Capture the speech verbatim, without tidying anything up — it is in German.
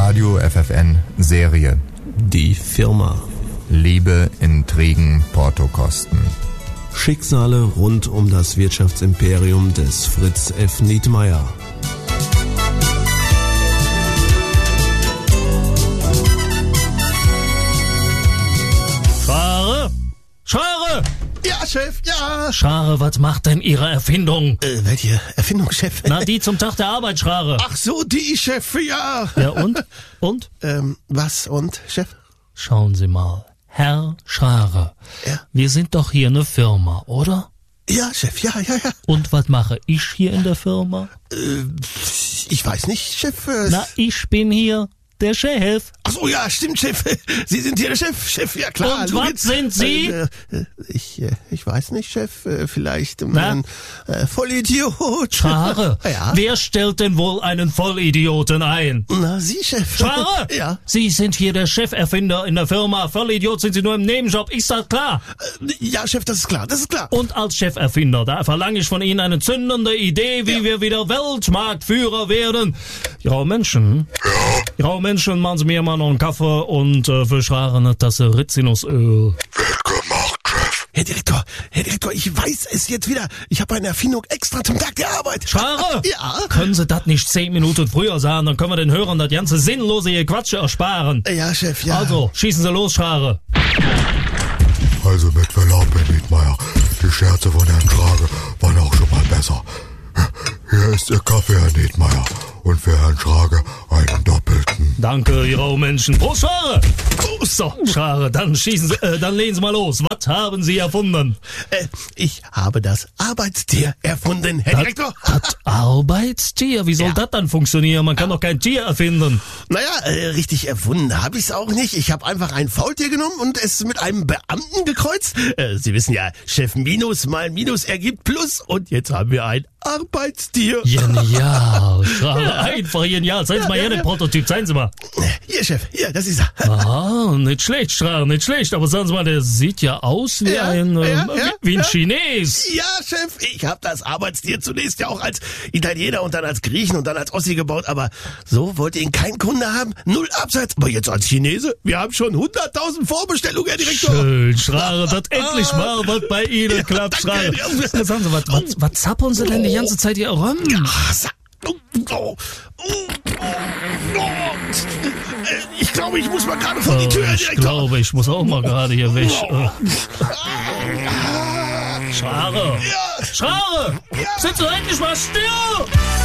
Radio F F N Serie. Die Firma. Liebe, Intrigen, Portokosten. Schicksale rund um das Wirtschaftsimperium des Fritz F. Nietmeyer. Schrare! Schrare! Ja, Chef, ja. Schrare, was macht denn Ihre Erfindung? Äh, welche Erfindung, Chef? Na, die zum Tag der Arbeit, Schrare. Ach so, die, Chef, ja. Ja, und? Und? Ähm, was und, Chef? Schauen Sie mal. Herr Schrare. Ja. Wir sind doch hier eine Firma, oder? Ja, Chef, ja, ja, ja. Und was mache ich hier in der Firma? Äh, ich weiß nicht, Chef. Äh, Na, ich bin hier der Chef. Ach so, ja, stimmt, Chef. Sie sind hier der Chef, Chef, ja klar. Und Hallo, was jetzt, sind Sie? Äh, äh, ich, äh, ich weiß nicht, Chef. Äh, vielleicht ähm, Na? ein äh, Vollidiot. Schrare, Ja. wer stellt denn wohl einen Vollidioten ein? Na, Sie, Chef. Schrare! Ja. Sie sind hier der Cheferfinder in der Firma. Vollidiot sind Sie nur im Nebenjob. Ist das klar? Äh, ja, Chef, das ist klar, das ist klar. Und als Cheferfinder, da verlange ich von Ihnen eine zündende Idee, wie Ja. wir wieder Weltmarktführer werden. Ja, Menschen. Ja, Menschen, machen Sie mir mal noch einen Kaffee und äh, für Schrare eine Tasse Rizinusöl. Herr Direktor, Herr Direktor, ich weiß es jetzt wieder. Ich habe eine Erfindung extra zum Tag der Arbeit. Schrare! Ja. Können Sie das nicht zehn Minuten früher sagen, dann können wir den Hörern das ganze sinnlose Gequatsche ersparen. Ja, Chef, ja. Also, schießen Sie los, Schrare. Also mit Verlaub, Herr Nietmeyer, die Scherze von Herrn Schrage waren auch schon mal besser. Hier ist Ihr Kaffee, Herr Nietmeyer, und für Herrn Schrage einen doppelten. Danke, ihr Menschen. Prost, Schrare! So, Schrare, dann schießen Sie, äh, dann legen Sie mal los. Was haben Sie erfunden? Äh, ich habe das Arbeitstier erfunden, Herr Direktor. Das Arbeitstier? Wie soll Ja. das dann funktionieren? Man kann doch kein Tier erfinden. Naja, äh, richtig erfunden habe ich es auch nicht. Ich habe einfach ein Faultier genommen und es mit einem Beamten gekreuzt. Äh, Sie wissen ja, Chef Minus mal Minus ergibt Plus. Und jetzt haben wir ein Arbeitstier. Genial, Schrare, einfach genial. Zeigen Sie mal Ja, hier ja, den ja. Prototyp, zeigen Sie mal. Hier, Chef, hier, das ist er. Ah, nicht schlecht, Schrare, nicht schlecht. Aber sagen Sie mal, der sieht ja aus wie Ja, ein, ähm, ja, ja, wie, wie ein ja. Chines. Ja, Chef, ich habe das Arbeitstier zunächst ja auch als Italiener und dann als Griechen und dann als Ossi gebaut, aber so wollte ihn kein Kunde haben, null Absatz. Aber jetzt als Chinese, wir haben schon hunderttausend Vorbestellungen, Herr Direktor. Schön, Schrare, dass endlich mal was bei Ihnen Ja, klappt, danke. Schrare. Ja, sagen Sie, was, was, was zappeln Sie denn die ganze Zeit hier rum? Ah, sa- oh, oh, oh, oh. Ich glaube, ich muss mal gerade vor die Tür, Herr Ich Direktor. glaube, ich muss auch mal gerade hier weg. Äh, Schrare! Ja. Schrare! Ja. Sitzt du endlich mal still!